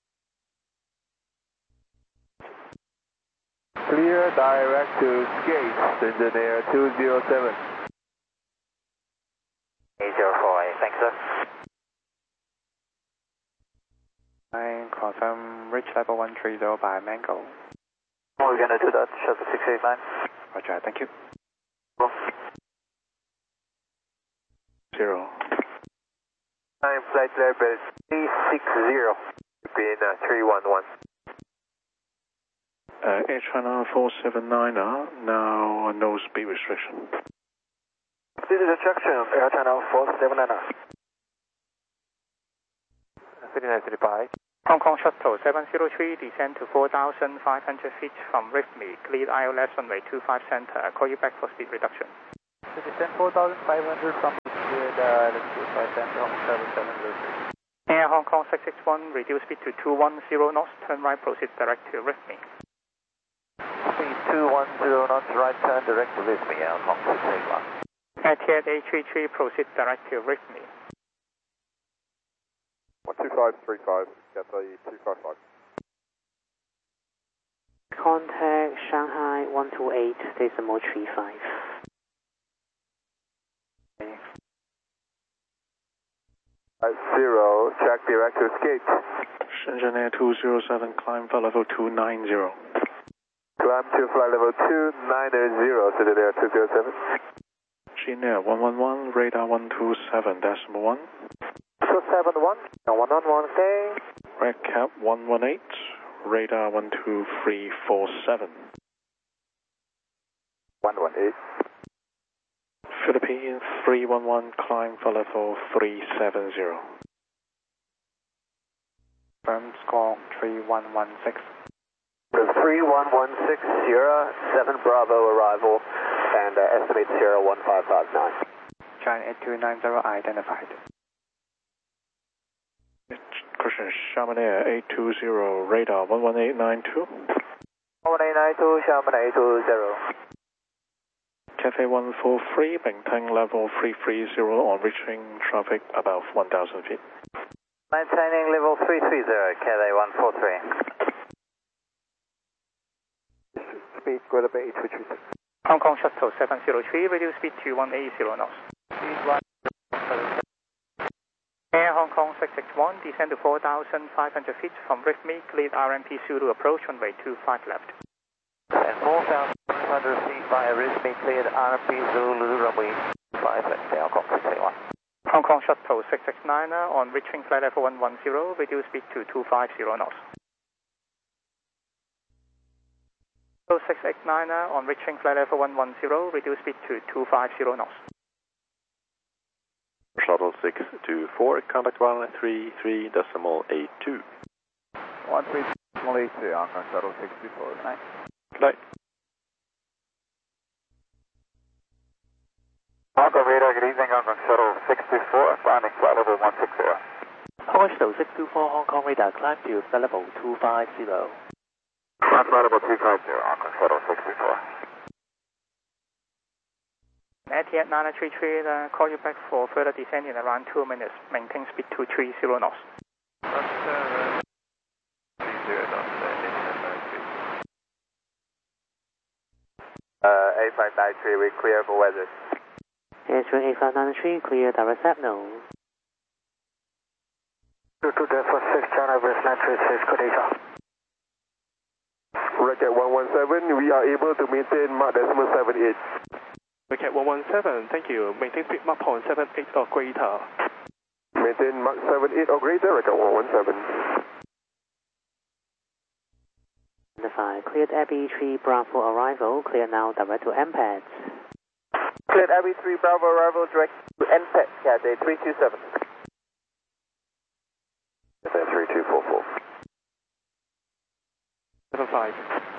Clear direct to Skate, engineer two zero seven. eight zero four eight, thanks sir. Nine, confirm reach level one three zero by Mango. We're gonna do that, Shuttle six eight nine. Roger, thank you. Cool. Zero. Nine flight level three six zero, Philippine uh, three one one. Uh, Air China four seven nine, uh, now no speed restriction. This is instruction of Air China four seven nine. thirty-nine thirty-five. Hong Kong Shuttle seven zero three, descend to four thousand five hundred feet from Rifmi, cleared I L S runway two five center. I'll call you back for speed reduction. So descend four thousand five hundred from cleared uh, two five center, Hong Kong seven seven zero three. Air Hong Kong six six one, reduce speed to two one zero knots, turn right, proceed direct to Rifmi. Speed two one zero knots, right turn direct to Rifmi, Air Hong Kong six eight one. Etihad eight three three, proceed direct to Rifmi. one two five three five, Cathay two five five. Contact Shanghai one two eight decimal three five. Uh, zero, check direct to escape. Shenzhen Air two zero seven, climb for level two nine zero. Climb to flight level two nine zero, City Air two zero seven. Jin Air one one one, radar one two seven decimal one. two seven one, one one one, okay. Red Cap one one eight, radar one two three four seven. one one eight. Philippines three one one, climb for level three seven zero. Firm score three one one six. three one one six, Sierra seven Bravo arrival, and uh, estimate Sierra one five five nine. China eight two nine zero identified. Cushion Xiamen Air eight two zero, radar one one eight nine two. one eight nine two, Xiamen eight two zero. Cathay one four three, maintain level three three zero on reaching traffic above one thousand feet. Maintaining level three three zero, Cathay one four three. Speed greater by eight three three six. Hong Kong Shuttle seven zero three, reduce speed to one eight zero knots. Speed one Air Hong Kong six six one, descend to four thousand five hundred feet from Rifmi, cleared R M P Zulu approach runway two five left. And four thousand five hundred feet via Rifmi, cleared R M P Zulu runway five left, Hong Kong six eight one. Hong Kong Shuttle six six nine on reaching flight level one one zero, reduce speed to two five zero knots. six eight nine on reaching flight level one one zero, reduce speed to two five zero knots. Shuttle six two four, contact one three three decimal eight two. one three decimal eight two, Hong Kong Shuttle six two four. Night. Good night. Hong Kong radar, good evening, Hong Kong Shuttle six two four, landing flight level one six zero. Hong Kong Shuttle six two four, Hong Kong radar, climb to flight level two five zero. Flight level two five zero, Hong Kong Shuttle six two four. Etihad nine three three, uh, call you back for further descent in around two minutes. Maintain speed two three zero knots. Uh, eight five nine three, we clear for weather. Airstream eight five nine three, clear direct signal. two two Delta six, China West nine three six, good day, Racket one one seven, we are able to maintain Mach decimal seven eight. Racket one one seven, thank you. Maintain speed Mach point seven eight or greater. Maintain Mach seven eight or greater, Racket one one seven. Cleared Abbey three Bravo arrival, clear now direct to M PAD. Cleared Abbey three Bravo arrival, direct to N P A D, Cathay three two seven. Cathay three two four four. seven five.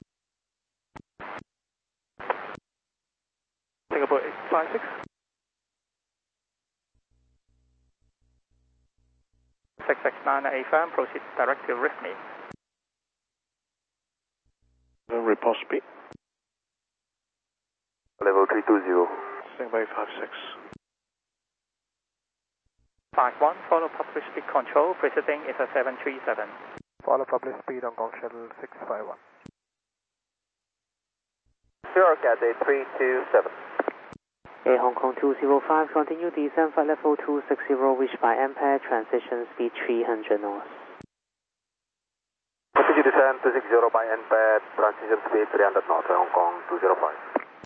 Singapore eight five six. six six nine A firm, proceed direct to Rifmi. Report speed. Level three two zero. Singapore five six. five one, follow public speed control, preceding is a seven three seven. Follow public speed, Hong Kong Shuttle six five one. Zero, Cathay three two seven. Air Hong Kong two zero five, continue descent flight level two six zero, reached by M PAD, transition speed three hundred knots. Continue descent two six zero by N P A D, transition speed three hundred knots, Hong Kong two zero five.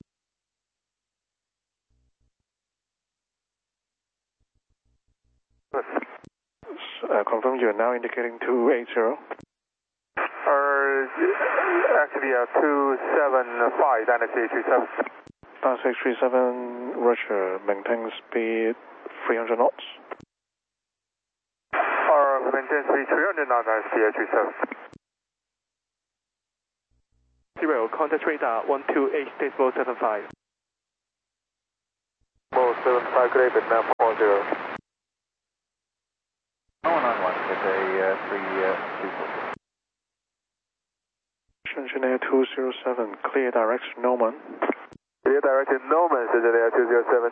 Uh, confirm you are now indicating two eight zero. Uh, actually, uh, two seven five, Dynasty three seven. Dynasty three seven, Roger, maintain speed three hundred knots. Uh, maintain speed three hundred knots and C H three seven. Zero, contact radar one two eight decimal seven five. Four seven five, good day, now four zero. Oh, nine one, get a uh, three uh, two four. Engineer two zero seven, clear direction Norman. Clear direction Norman, Engineer two zero seven.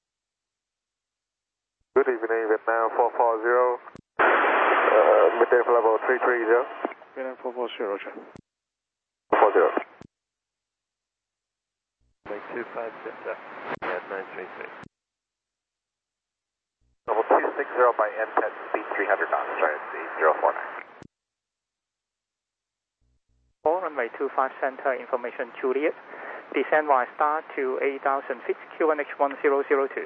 Good evening, Vietnam four four zero. Uh, midday level three three zero. Vietnam four four zero, Roger. four zero. Make two five six, sir. Yeah, nine three three. Level two six zero by N T E T, speed three hundred knots, try and see zero four nine. four, runway two five center, information Juliet. Descend via star to eight thousand feet, Q one H one zero zero two.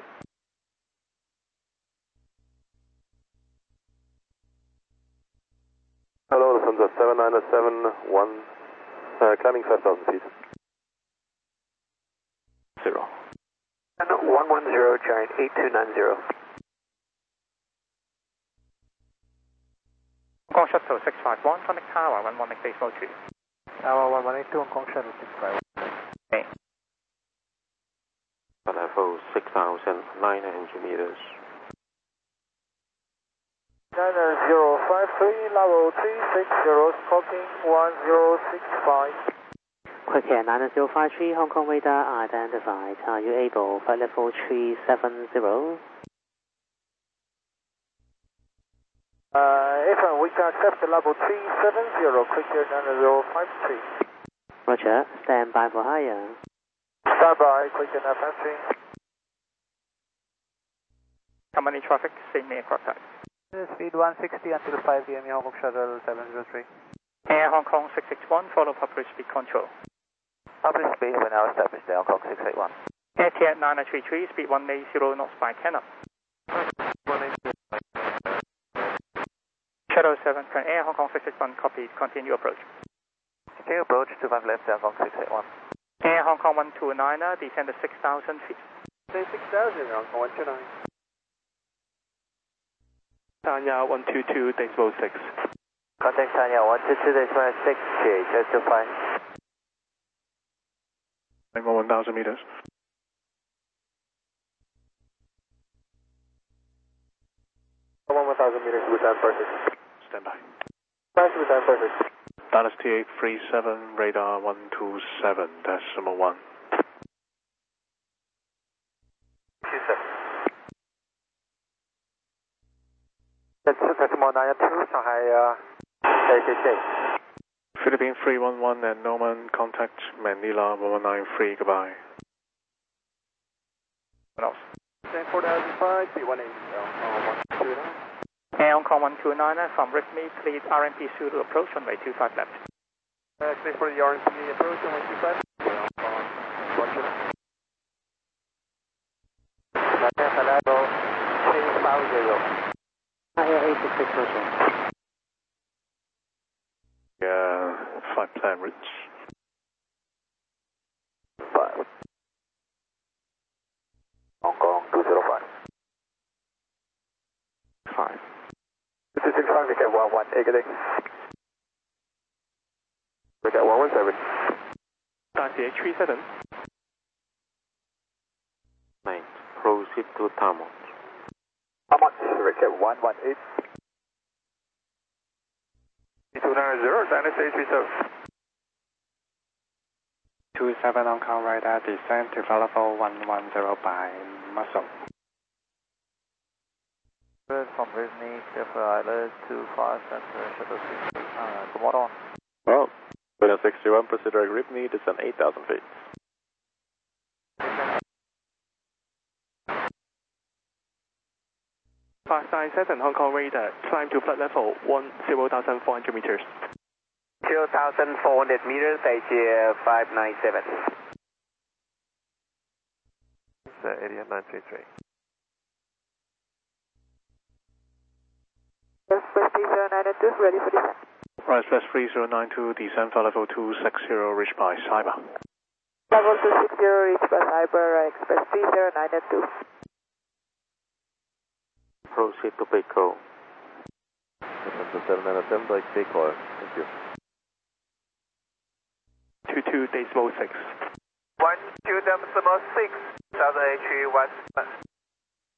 Hello, this is seven nine seven one, uh, climbing five thousand feet. Zero. one one zero, giant eight two nine zero. Hong Kong Shuttle six five one, connect tower one one eight decimal two. Tower one one eight two, Hong Kong Shuttle six five one. Okay. Level six thousand nine hundred meters. Niner zero five three, level three six zero, stroking one zero six five. Quick Air nine zero five three, Hong Kong radar identified. Are you able? Flight level three seven zero. Uh, if we can accept the level three seven zero, quick Air nine zero five three. Roger, stand by for higher. Stand by, quick Air nine five three. Company traffic, same aircraft type. Speed one sixty until five P M, Hong Kong Shuttle seven zero three. Air Hong Kong six six one, follow public speed control. Public speed, we're now established at Hong Kong six eight one. Air T F nine three three, speed one eight zero knots by Canada. Shadow seven, Air Hong Kong six six one, copy, continue approach. Continue approach, two five left, Hong Kong six eight one. Air Hong Kong one two nine, descend to six thousand feet. Say six thousand, Hong Kong one two nine. Tanya one two two decimal six. Contact Tanya one two two decimal six, C H zero two five. one thousand meters. one thousand meters, good time, perfect. Stand by. Nice, good time, perfect. Dallas T eight three seven, radar one two seven, decimal one. two seven. That's decimal nine two, Shanghai, uh, K K K. Philippine three one one and Norman, contact Manila one one nine three, goodbye. What else? four thousand five, B one eight, one two nine. Air Hong Kong one two nine, from Ripney, please R M P Zulu approach, runway two five left. Uh, clear for the R M P approach, one two five. Roger. Level three five zero. Air eight six six, Roger. Yeah, flight plan routes. Five. Hong Kong two zero five. Five. two six five, we get one one eight, good day. We get one one seven. Taxi H three seven. Nine. Proceed to Tamot. How much? We get one one eight. two nine zero, Dallas H three seven. two seven Hong Kong radar, descend to level one one zero by Muscle. From Disney, Jeffrey Island, two five center, shuttle six, uh, tomorrow. Well, Winner sixty-one, proceed direct Ripney, descend eight thousand feet. five nine seven, Hong Kong radar, climb to flight level one zero thousand four hundred meters. two thousand four hundred meters, H five nine seven. It's uh, area nine three three. Express three zero nine two, ready for descent. Right, Express three zero nine two, descend for level two six zero, reached by Cyber. Level two six zero, reached by Cyber, Express three zero nine two. Proceed to Pico. seven nine seven, like stay clear. Thank you. two two decimal six. one two decimal six, Southern H three one seven.